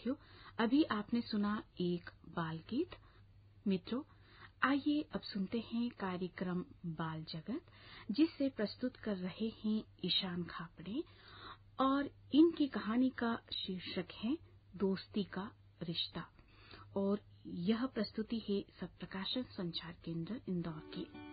साथियों, अभी आपने सुना एक बाल गीत। मित्रों, आइए अब सुनते हैं कार्यक्रम बाल जगत, जिसे प्रस्तुत कर रहे हैं ईशान खापड़े, और इनकी कहानी का शीर्षक है दोस्ती का रिश्ता, और यह प्रस्तुति है सब प्रकाशन संचार केंद्र इंदौर की।